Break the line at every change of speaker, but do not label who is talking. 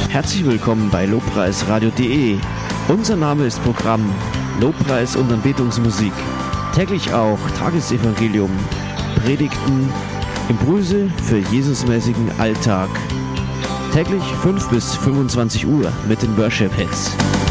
Herzlich willkommen bei lobpreisradio.de. Unser Name ist Programm Lobpreis und Anbetungsmusik. Täglich auch Tagesevangelium, Predigten, Impulse für Jesusmäßigen Alltag. Täglich 5 bis 25 Uhr mit den Worship Hits.